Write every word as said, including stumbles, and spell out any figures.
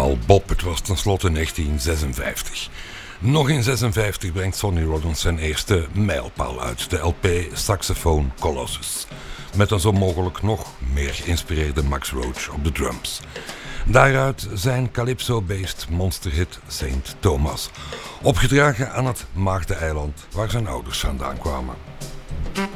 eenmaal Bob, het was tenslotte negentien zesenvijftig. Nog in zesenvijftig brengt Sonny Rollins zijn eerste mijlpaal uit, de L P Saxophone Colossus. Met een zo mogelijk nog meer geïnspireerde Max Roach op de drums. Daaruit zijn calypso-based monsterhit Saint Thomas, opgedragen aan het Maagdeneiland waar zijn ouders vandaan kwamen.